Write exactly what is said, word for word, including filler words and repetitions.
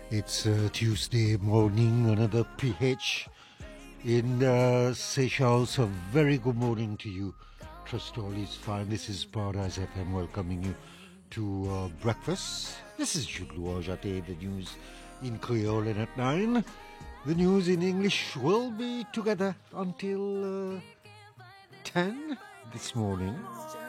It's uh, Tuesday morning, another P H in uh, Seychelles. A very good morning to you. Trust all is fine. This is Paradise F M welcoming you to uh, breakfast. This is Jude Louajate, the news in Creole, and at nine, the news in English will be together until uh, ten this morning.